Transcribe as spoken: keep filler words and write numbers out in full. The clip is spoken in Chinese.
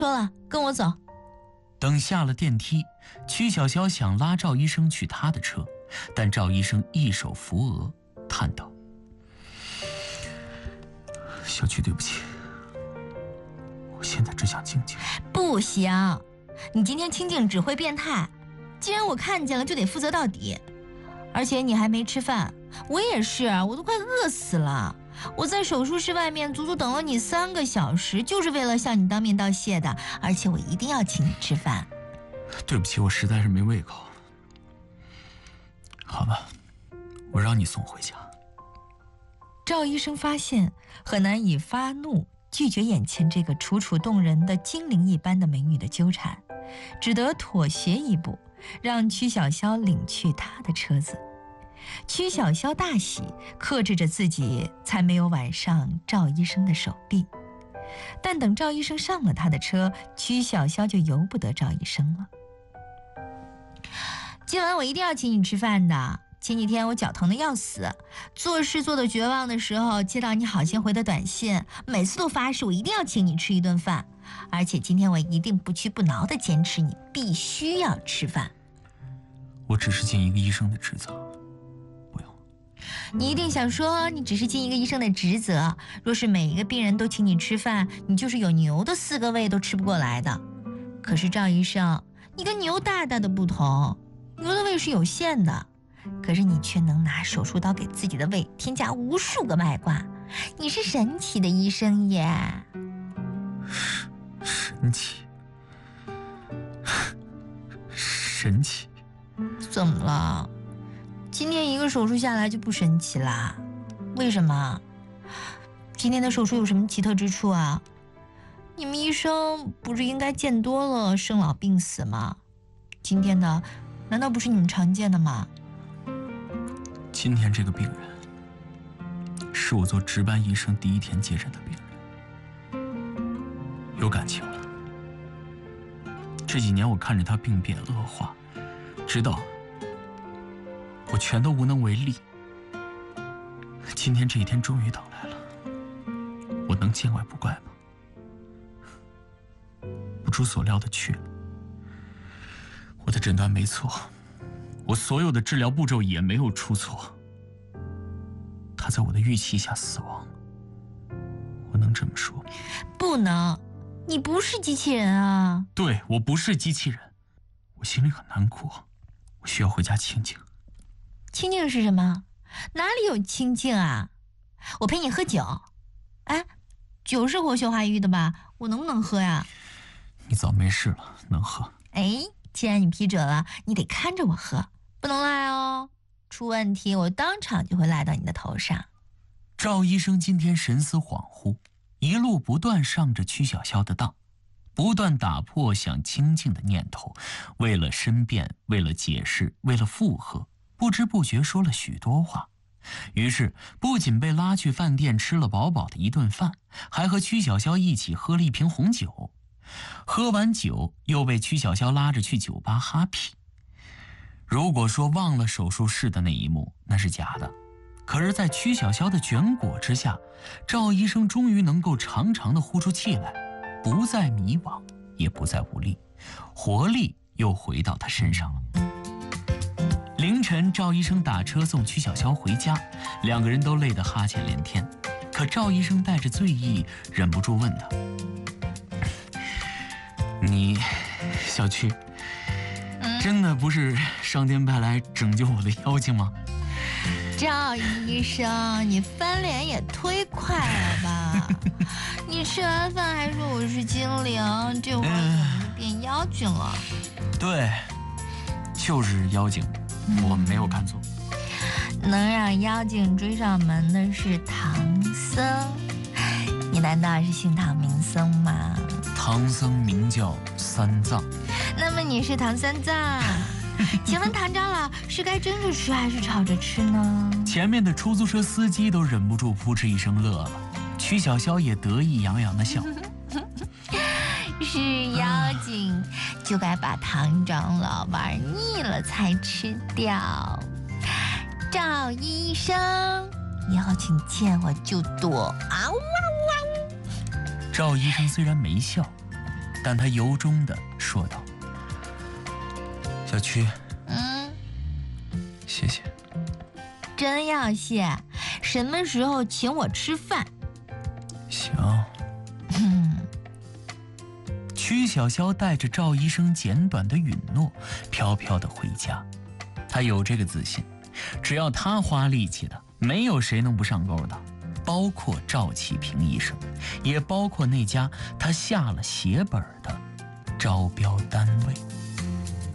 说了，跟我走。 等下了电梯，曲小潇想拉赵医生去他的车，但赵医生一手扶额，叹道：“小曲，对不起，我现在只想静静。” 不行，你今天清静只会变态，既然我看见了，就得负责到底。而且你还没吃饭，我也是，我都快饿死了。我在手术室外面足足等了你三个小时，就是为了向你当面道谢的，而且我一定要请你吃饭。 对不起，我实在是没胃口。好吧，我让你送回家。 赵医生发现很难以发怒拒绝眼前这个楚楚动人的精灵一般的美女的纠缠，只得妥协一步，让曲小潇领去他的车子。曲小潇大喜，克制着自己才没有挽上赵医生的手臂。但等赵医生上了他的车，曲小潇就由不得赵医生了。今晚我一定要请你吃饭的。前几天我脚疼得要死，做事做得绝望的时候，接到你好心回的短信，每次都发誓我一定要请你吃一顿饭。而且今天我一定不屈不挠地坚持你必须要吃饭。 我只是尽一个医生的职责。 你一定想说你只是尽一个医生的职责，若是每一个病人都请你吃饭，你就是有牛的四个胃都吃不过来的。可是赵医生，你跟牛大大的不同，牛的胃是有限的，可是你却能拿手术刀给自己的胃添加无数个脉挂，你是神奇的医生耶。 神奇，神奇？ 怎么了？今天一个手术下来就不神奇啦？为什么？今天的手术有什么奇特之处啊？你们医生不是应该见多了生老病死吗？今天的难道不是你们常见的吗？ 今天这个病人是我做值班医生第一天接诊的病人，有感情了。这几年我看着他病变恶化，直到我全都无能为力。今天这一天终于等来了，我能见怪不怪吗？不出所料的去了，我的诊断没错，我所有的治疗步骤也没有出错。他在我的预期下死亡，我能这么说吗？ 不能，你不是机器人啊。 对，我不是机器人，我心里很难过，我需要回家清静。 清静是什么？哪里有清静啊？我陪你喝酒。哎，酒是活血化瘀的吧？我能不能喝呀？ 你早没事了，能喝。 哎，既然你批准了，你得看着我喝，不能赖哦。出问题我当场就会赖到你的头上。 赵医生今天神思恍惚，一路不断上着曲小潇的当，不断打破想清静的念头，为了申辩，为了解释，为了附和，不知不觉说了许多话。于是不仅被拉去饭店吃了饱饱的一顿饭，还和曲小潇一起喝了一瓶红酒。喝完酒又被曲小潇拉着去酒吧哈皮。如果说忘了手术室的那一幕，那是假的。可是在曲小潇的卷裹之下，赵医生终于能够长长的呼出气来，不再迷惘，也不再无力，活力又回到他身上了。凌晨，赵医生打车送曲小潇回家，两个人都累得哈欠连天。可赵医生带着醉意，忍不住问他：“你，小曲，真的不是上天派来拯救我的妖精吗？” 赵医生，你翻脸也忒快了吧？你吃完饭还说我是精灵，这会儿怎么就变妖精了？ 对，就是妖精。我没有看错。 能让妖精追上门的是唐僧，你难道是姓唐名僧吗？ 唐僧名叫三藏。 那么你是唐三藏。请问唐长老是该蒸着吃还是炒着吃呢？ 前面的出租车司机都忍不住扑哧一声乐了，曲小潇也得意洋洋的笑。 是妖精就该把唐长老玩腻了才吃掉。赵医生，以后请见我就躲啊！哇哇！ 赵医生虽然没笑， 但他由衷地说道：“小曲， 嗯， 谢谢。 真要谢？什么时候请我吃饭？” 行。 嗯。 曲小潇带着赵医生简短的允诺，飘飘地回家。他有这个自信，只要他花力气的，没有谁能不上钩的，包括赵启平医生，也包括那家他下了血本的招标单位。